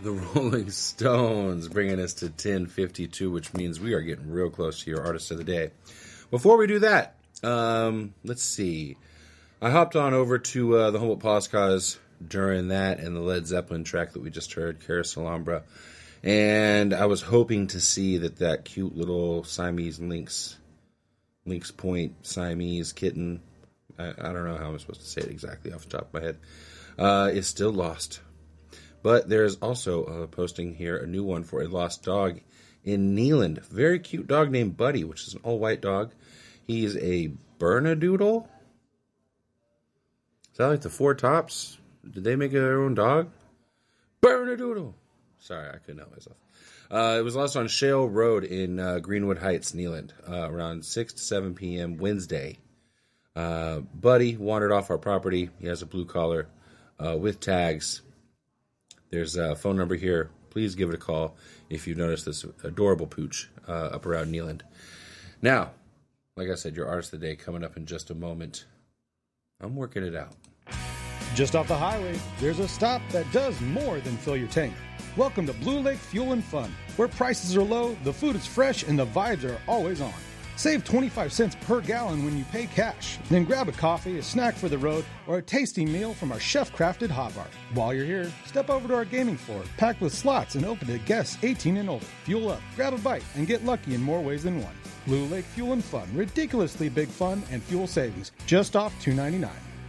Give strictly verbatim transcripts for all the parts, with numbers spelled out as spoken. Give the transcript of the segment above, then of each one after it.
The Rolling Stones, bringing us to ten fifty-two, which means we are getting real close to your Artist of the Day. Before we do that, um, let's see. I hopped on over to uh, the Humboldt Podcast during that and the Led Zeppelin track that we just heard, Carousel Alhambra. And I was hoping to see that that cute little Siamese Lynx, Lynx Point Siamese kitten, I, I don't know how I'm supposed to say it exactly off the top of my head, uh, is still lost. But there's also a posting here, a new one for a lost dog in Neyland. Very cute dog named Buddy, which is an all-white dog. He's a Bernedoodle. Is that like the Four Tops? Did they make their own dog? Bernedoodle. Sorry, I couldn't help myself. Uh, it was lost on Shale Road in uh, Greenwood Heights, Neyland, uh, around six to seven p.m. Wednesday. Uh, Buddy wandered off our property. He has a blue collar uh, with tags. There's a phone number here. Please give it a call if you notice this adorable pooch uh, up around Neyland. Now, like I said, your Artist of the Day coming up in just a moment. I'm working it out. Just off the highway, there's a stop that does more than fill your tank. Welcome to Blue Lake Fuel and Fun, where prices are low, the food is fresh, and the vibes are always on. Save twenty-five cents per gallon when you pay cash. Then grab a coffee, a snack for the road, or a tasty meal from our chef-crafted hot bar. While you're here, step over to our gaming floor, packed with slots and open to guests eighteen and older. Fuel up, grab a bite, and get lucky in more ways than one. Blue Lake Fuel and Fun. Ridiculously big fun and fuel savings. Just off two ninety-nine.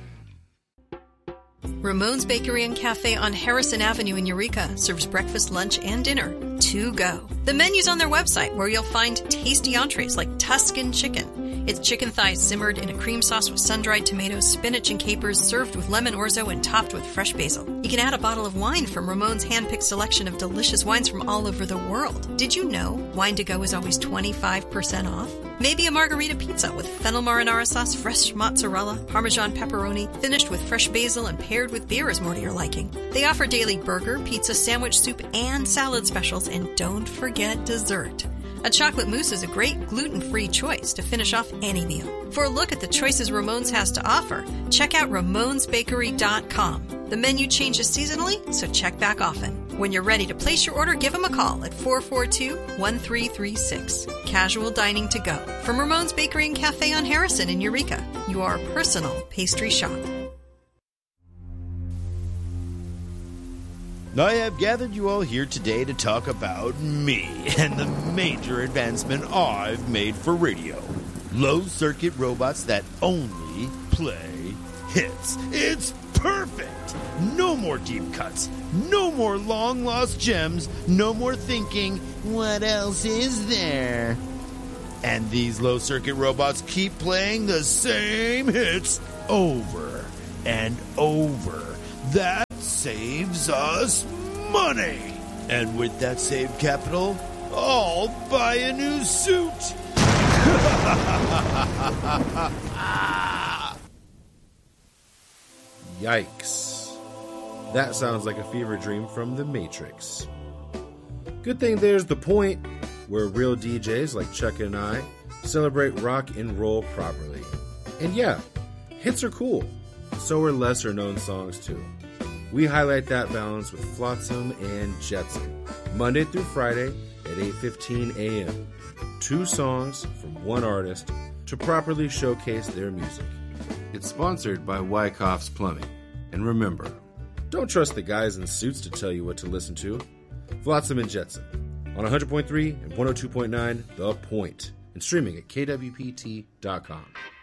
Ramon's Bakery and Cafe on Harrison Avenue in Eureka serves breakfast, lunch, and dinner to go. The menu's on their website, where you'll find tasty entrees like Tuscan chicken. It's chicken thighs simmered in a cream sauce with sun-dried tomatoes, spinach, and capers, served with lemon orzo and topped with fresh basil. You can add a bottle of wine from Ramon's hand-picked selection of delicious wines from all over the world. Did you know wine to go is always twenty-five percent off? Maybe a margarita pizza with fennel marinara sauce, fresh mozzarella, Parmesan pepperoni, finished with fresh basil and paired with beer is more to your liking. They offer daily burger, pizza, sandwich, soup, and salad specials, and don't forget dessert. A chocolate mousse is a great gluten-free choice to finish off any meal. For a look at the choices Ramon's has to offer, check out ramons bakery dot com. The menu changes seasonally, so check back often. When you're ready to place your order, give them a call at four four two, one three three six. Casual dining to go. From Ramon's Bakery and Cafe on Harrison in Eureka, your personal pastry shop. I have gathered you all here today to talk about me and the major advancement I've made for radio. Low-circuit robots that only play hits. It's perfect! No more deep cuts. No more long-lost gems. No more thinking, what else is there? And these low-circuit robots keep playing the same hits over and over. That saves us money. And with that saved capital, I'll buy a new suit. Yikes. That sounds like a fever dream from The Matrix. Good thing there's The Point, where real D Js like Chuck and I celebrate rock and roll properly. And yeah, hits are cool. So are lesser known songs too. We highlight that balance with Flotsam and Jetsam, Monday through Friday at eight fifteen a.m. Two songs from one artist to properly showcase their music. It's sponsored by Wyckoff's Plumbing. And remember, don't trust the guys in suits to tell you what to listen to. Flotsam and Jetsam on one hundred point three and one oh two point nine The Point, and streaming at K W P T dot com.